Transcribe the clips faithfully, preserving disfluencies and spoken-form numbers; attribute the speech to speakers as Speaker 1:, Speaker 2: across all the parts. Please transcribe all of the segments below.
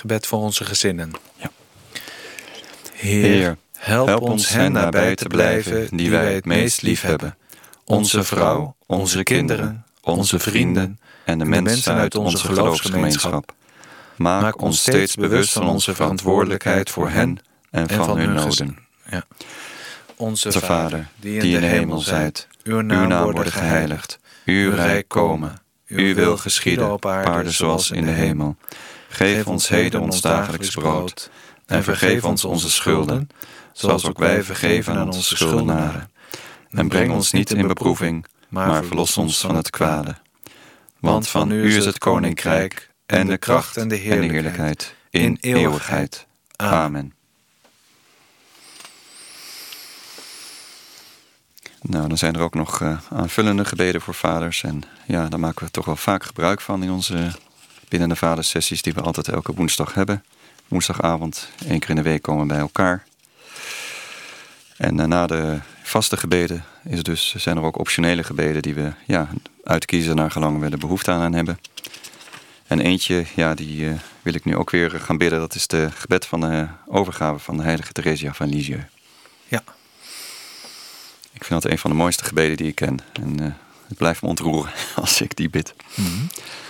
Speaker 1: Gebed voor onze gezinnen.
Speaker 2: Ja.
Speaker 1: Heer,
Speaker 2: Heer,
Speaker 1: help,
Speaker 2: help
Speaker 1: ons hen nabij te blijven die wij het meest lief hebben. Onze vrouw, onze kinderen, onze vrienden en de mensen uit onze geloofsgemeenschap.
Speaker 2: Maak ons steeds bewust van onze verantwoordelijkheid voor hen en van,
Speaker 1: van
Speaker 2: hun
Speaker 1: hun
Speaker 2: noden.
Speaker 1: gezin. Ja. Onze
Speaker 2: Onze
Speaker 1: Vader, die in de hemel zijt, uw naam worden geheiligd.
Speaker 2: Uw rijk komen, uw wil geschieden op aarde zoals in de hemel. Geef ons heden ons dagelijks brood en vergeef ons onze schulden, zoals ook wij vergeven aan onze schuldenaren. En breng ons niet in beproeving, maar verlos ons van het kwade. Want van u is het koninkrijk en de kracht en de heerlijkheid in eeuwigheid. Amen. Nou, dan zijn er ook nog uh, aanvullende gebeden voor vaders. En ja, daar maken we toch wel vaak gebruik van in onze binnen de vaderssessies die we altijd elke woensdag hebben. Woensdagavond, één keer in de week komen we bij elkaar. En uh, na de vaste gebeden is dus, zijn er ook optionele gebeden die we ja, uitkiezen naar gelang we er behoefte aan hebben. En eentje, ja, die uh, wil ik nu ook weer gaan bidden. Dat is de gebed van de overgave van de heilige Theresia van Lisieux.
Speaker 1: Ja.
Speaker 2: Ik vind dat een van de mooiste gebeden die ik ken. En uh, het blijft me ontroeren als ik die bid. Mm-hmm.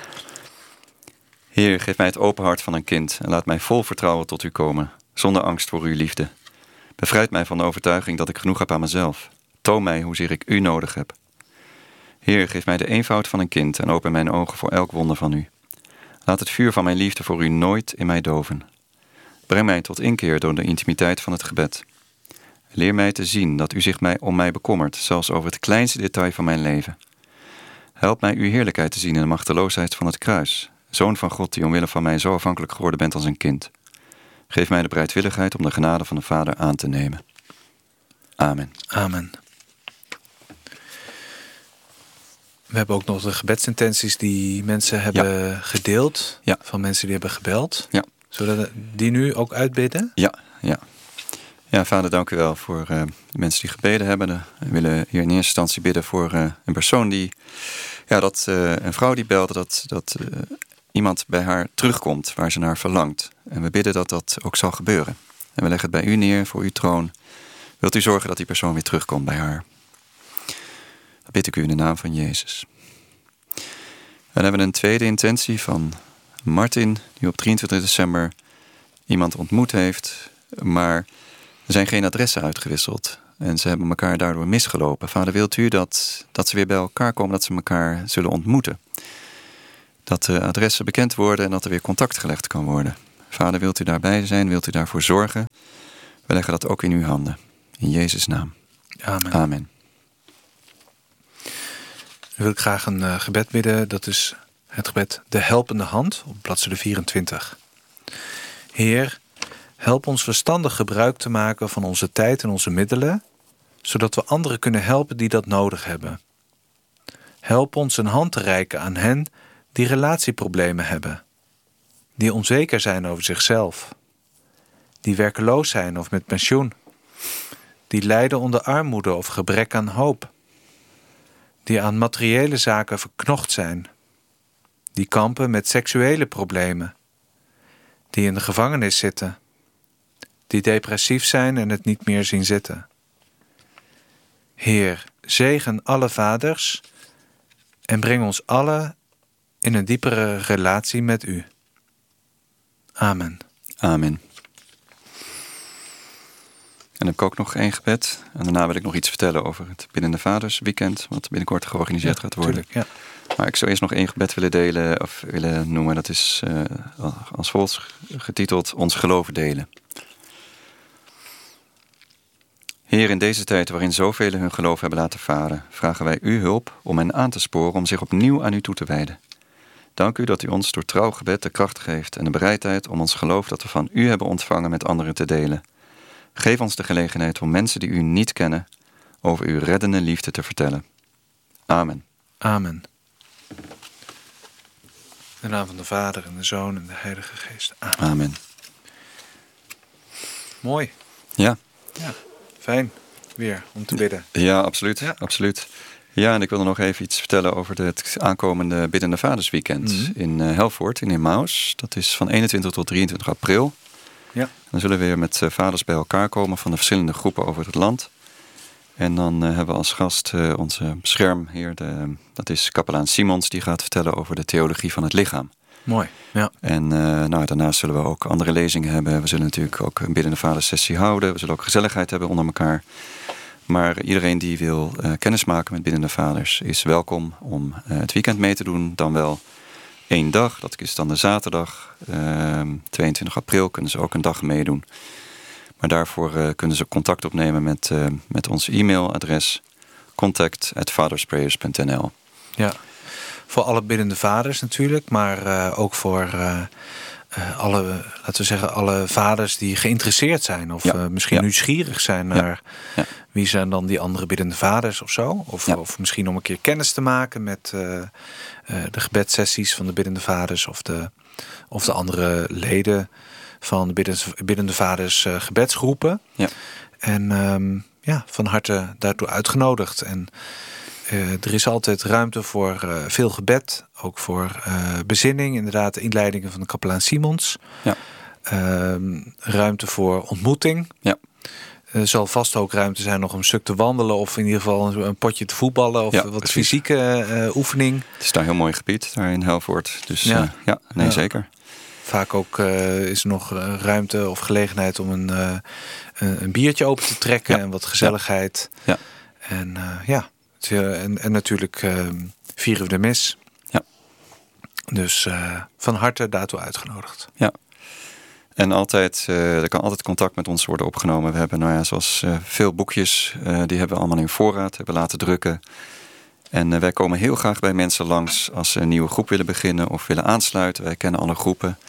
Speaker 2: Heer, geef mij het open hart van een kind en laat mij vol vertrouwen tot u komen, zonder angst voor uw liefde. Bevrijd mij van de overtuiging dat ik genoeg heb aan mezelf. Toon mij hoezeer ik u nodig heb. Heer, geef mij de eenvoud van een kind en open mijn ogen voor elk wonder van u. Laat het vuur van mijn liefde voor u nooit in mij doven. Breng mij tot inkeer door de intimiteit van het gebed. Leer mij te zien dat u zich mij om mij bekommert, zelfs over het kleinste detail van mijn leven. Help mij uw heerlijkheid te zien in de machteloosheid van het kruis, Zoon van God die omwille van mij zo afhankelijk geworden bent als een kind. Geef mij de bereidwilligheid om de genade van de Vader aan te nemen. Amen.
Speaker 1: Amen. We hebben ook nog de gebedsintenties die mensen hebben ja. gedeeld.
Speaker 2: Ja.
Speaker 1: Van mensen die hebben gebeld.
Speaker 2: Ja.
Speaker 1: Zullen we die nu ook uitbidden?
Speaker 2: Ja, ja. Ja, Vader, dank u wel voor uh, de mensen die gebeden hebben. We willen hier in eerste instantie bidden voor uh, een persoon die... Ja, dat uh, een vrouw die belde dat, dat uh, iemand bij haar terugkomt waar ze naar verlangt. En we bidden dat dat ook zal gebeuren. En we leggen het bij u neer voor uw troon. Wilt u zorgen dat die persoon weer terugkomt bij haar? Dat bid ik u in de naam van Jezus. Dan hebben we een tweede intentie van Martin, die op drieëntwintig december iemand ontmoet heeft, maar er zijn geen adressen uitgewisseld. En ze hebben elkaar daardoor misgelopen. Vader, wilt u dat, dat ze weer bij elkaar komen, dat ze elkaar zullen ontmoeten? Dat de adressen bekend worden en dat er weer contact gelegd kan worden. Vader, wilt u daarbij zijn? Wilt u daarvoor zorgen? We leggen dat ook in uw handen. In Jezus' naam.
Speaker 1: Amen.
Speaker 2: Amen.
Speaker 1: Nu wil ik graag een uh, gebed bidden. Dat is het gebed De Helpende Hand op bladzijde vierentwintig. Heer, help ons verstandig gebruik te maken van onze tijd en onze middelen, zodat we anderen kunnen helpen die dat nodig hebben. Help ons een hand te reiken aan hen die relatieproblemen hebben, die onzeker zijn over zichzelf, die werkeloos zijn of met pensioen, die lijden onder armoede of gebrek aan hoop, die aan materiële zaken verknocht zijn, die kampen met seksuele problemen, die in de gevangenis zitten, die depressief zijn en het niet meer zien zitten. Heer, zegen alle vaders en breng ons allen in een diepere relatie met u. Amen.
Speaker 2: Amen. En dan heb ik ook nog één gebed. En daarna wil ik nog iets vertellen over het Binnen de Vaders weekend, wat binnenkort georganiseerd ja, gaat worden.
Speaker 1: Tuurlijk, ja.
Speaker 2: Maar ik zou eerst nog één gebed willen delen, of willen noemen. Dat is uh, als volgt getiteld Ons geloof delen. Heer, in deze tijd waarin zoveel hun geloof hebben laten varen, vragen wij uw hulp om hen aan te sporen om zich opnieuw aan u toe te wijden. Dank u dat u ons door trouw gebed de kracht geeft en de bereidheid om ons geloof dat we van u hebben ontvangen met anderen te delen. Geef ons de gelegenheid om mensen die u niet kennen over uw reddende liefde te vertellen. Amen.
Speaker 1: Amen. In de naam van de Vader en de Zoon en de Heilige Geest. Amen.
Speaker 2: Amen.
Speaker 1: Mooi.
Speaker 2: Ja.
Speaker 1: Ja. Fijn weer om te bidden.
Speaker 2: Ja, absoluut. Ja. absoluut. Ja, en ik wilde nog even iets vertellen over het aankomende Biddende Vadersweekend mm-hmm. in uh, Helvoort, in Emmaus. Dat is van eenentwintig tot drieëntwintig april.
Speaker 1: Ja.
Speaker 2: Dan zullen we weer met uh, vaders bij elkaar komen van de verschillende groepen over het land. En dan uh, hebben we als gast uh, onze beschermheer, de, dat is kapelaan Simons, die gaat vertellen over de theologie van het lichaam.
Speaker 1: Mooi, ja.
Speaker 2: En uh, nou, daarnaast zullen we ook andere lezingen hebben. We zullen natuurlijk ook een Biddende Vaderssessie houden. We zullen ook gezelligheid hebben onder elkaar. Maar iedereen die wil uh, kennis maken met Biddende Vaders is welkom om uh, het weekend mee te doen. Dan wel één dag, dat is dan de zaterdag. Uh, tweeëntwintig april kunnen ze ook een dag meedoen. Maar daarvoor uh, kunnen ze contact opnemen met, uh, met ons e-mailadres contact at fathersprayers punt n l.
Speaker 1: Ja, voor alle biddende vaders natuurlijk, maar uh, ook voor uh, uh, alle, laten we zeggen, alle vaders die geïnteresseerd zijn of ja. uh, misschien ja. nieuwsgierig zijn naar ja. Ja. wie zijn dan die andere biddende vaders of zo. Of, ja. of misschien om een keer kennis te maken met uh, uh, de gebedssessies van de biddende vaders of de, of de andere leden van de biddende, biddende vaders uh, gebedsgroepen.
Speaker 2: Ja.
Speaker 1: En um, ja, van harte daartoe uitgenodigd. En uh, er is altijd ruimte voor uh, veel gebed. Ook voor uh, bezinning. Inderdaad, de inleidingen van de kapelaan Simons.
Speaker 2: Ja.
Speaker 1: Uh, ruimte voor ontmoeting.
Speaker 2: Ja.
Speaker 1: Er zal vast ook ruimte zijn nog om een stuk te wandelen. Of in ieder geval een, een potje te voetballen. Of
Speaker 2: ja,
Speaker 1: wat
Speaker 2: precies.
Speaker 1: fysieke uh, oefening.
Speaker 2: Het is daar een heel mooi gebied, daar in Helvoort. Dus
Speaker 1: ja,
Speaker 2: uh, ja nee
Speaker 1: ja.
Speaker 2: zeker.
Speaker 1: Vaak ook uh, is er nog uh, ruimte of gelegenheid om een, uh, een, een biertje open te trekken. Ja. En wat gezelligheid.
Speaker 2: Ja.
Speaker 1: En uh, ja, en, en natuurlijk uh, vieren we de mis.
Speaker 2: Ja.
Speaker 1: Dus uh, van harte daartoe uitgenodigd.
Speaker 2: Ja. En altijd, uh, er kan altijd contact met ons worden opgenomen. We hebben nou ja, zoals uh, veel boekjes, uh, die hebben we allemaal in voorraad, hebben laten drukken. En uh, wij komen heel graag bij mensen langs als ze een nieuwe groep willen beginnen of willen aansluiten. Wij kennen alle groepen.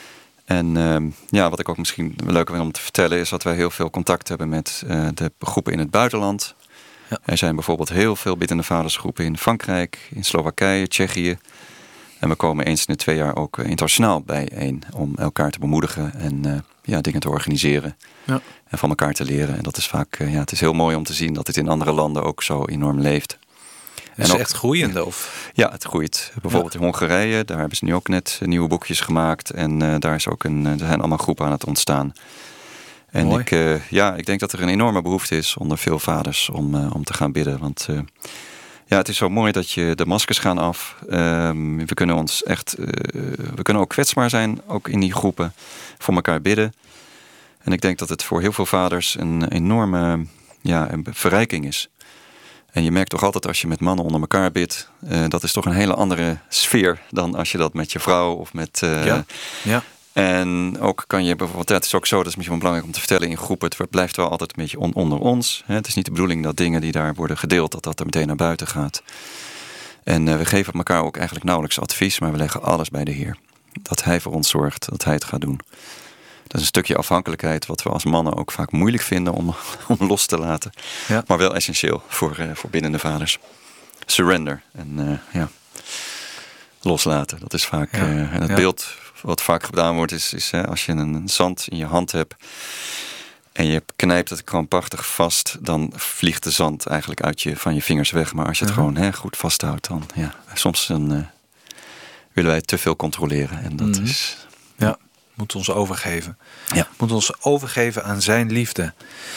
Speaker 2: En uh, ja, wat ik ook misschien leuk vind om te vertellen is dat wij heel veel contact hebben met uh, de groepen in het buitenland. Ja. Er zijn bijvoorbeeld heel veel biddende vadersgroepen in Frankrijk, in Slowakije, Tsjechië. En we komen eens in de twee jaar ook internationaal bijeen om elkaar te bemoedigen en uh, ja, dingen te organiseren.
Speaker 1: Ja.
Speaker 2: En van elkaar te leren. En dat is vaak, uh, ja, het is heel mooi om te zien dat dit in andere landen ook zo enorm leeft.
Speaker 1: Het is
Speaker 2: en ook,
Speaker 1: echt groeiende? Of?
Speaker 2: Ja, het groeit. Bijvoorbeeld ja. in Hongarije, daar hebben ze nu ook net nieuwe boekjes gemaakt. En uh, daar is ook een, er zijn allemaal groepen aan het ontstaan. En
Speaker 1: mooi.
Speaker 2: ik, uh, ja, ik denk dat er een enorme behoefte is onder veel vaders om, uh, om te gaan bidden. Want uh, ja, het is zo mooi dat je de maskers gaan af. Um, we kunnen ons echt, uh, we kunnen ook kwetsbaar zijn, ook in die groepen, voor elkaar bidden. En ik denk dat het voor heel veel vaders een enorme ja, een verrijking is. En je merkt toch altijd als je met mannen onder elkaar bidt, uh, dat is toch een hele andere sfeer dan als je dat met je vrouw of met... Uh,
Speaker 1: ja. Ja.
Speaker 2: En ook kan je bijvoorbeeld, ja, het is ook zo, dat is misschien wel belangrijk om te vertellen in groepen, het blijft wel altijd een beetje on, onder ons. Hè. Het is niet de bedoeling dat dingen die daar worden gedeeld, dat dat er meteen naar buiten gaat. En uh, we geven elkaar ook eigenlijk nauwelijks advies, maar we leggen alles bij de Heer. Dat Hij voor ons zorgt, dat Hij het gaat doen. Dat is een stukje afhankelijkheid wat we als mannen ook vaak moeilijk vinden om, om los te laten. Ja. Maar wel essentieel voor, uh, voor biddende vaders. Surrender en uh, ja, loslaten. Dat is vaak, ja. uh, en het ja. beeld wat vaak gedaan wordt is, is uh, als je een zand in je hand hebt en je knijpt het gewoon prachtig vast, dan vliegt de zand eigenlijk uit je, van je vingers weg. Maar als je het uh-huh. gewoon hè, goed vasthoudt, dan ja, soms dan, uh, willen wij te veel controleren. En dat mm-hmm. is...
Speaker 1: Ja. Moet ons overgeven.
Speaker 2: Ja.
Speaker 1: Moet ons overgeven aan zijn liefde.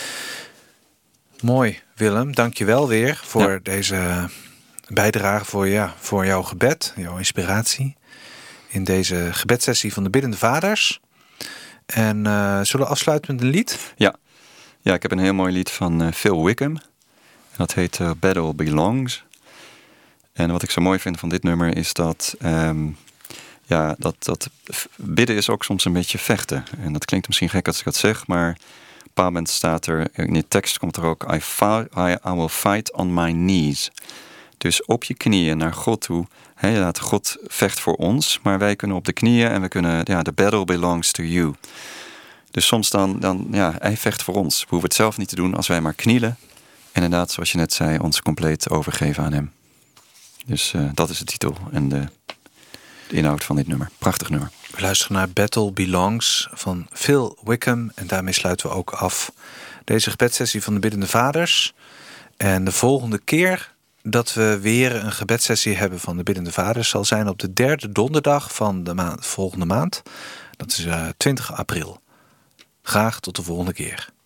Speaker 1: Mooi, Willem. Dank je wel weer voor ja. deze bijdrage, voor, ja, voor jouw gebed, jouw inspiratie in deze gebedssessie van de Biddende Vaders. En uh, zullen we afsluiten met een lied?
Speaker 2: Ja. Ja, ik heb een heel mooi lied van uh, Phil Wickham. Dat heet uh, Battle Belongs. En wat ik zo mooi vind van dit nummer is dat... Um, Ja, dat, dat bidden is ook soms een beetje vechten. En dat klinkt misschien gek als ik dat zeg, maar op een bepaald moment staat er, in de tekst komt er ook, I, fight, I, I will fight on my knees. Dus op je knieën naar God toe. He, laat God vecht voor ons, maar wij kunnen op de knieën en we kunnen, ja, the battle belongs to you. Dus soms dan, dan ja, hij vecht voor ons. We hoeven het zelf niet te doen als wij maar knielen. En inderdaad, zoals je net zei, ons compleet overgeven aan hem. Dus uh, dat is de titel en de... de inhoud van dit nummer. Prachtig nummer.
Speaker 1: We luisteren naar Battle Belongs van Phil Wickham. En daarmee sluiten we ook af deze gebedssessie van de Biddende Vaders. En de volgende keer dat we weer een gebedssessie hebben van de Biddende Vader zal zijn op de derde donderdag van de maand, volgende maand. Dat is uh, twintig april. Graag tot de volgende keer.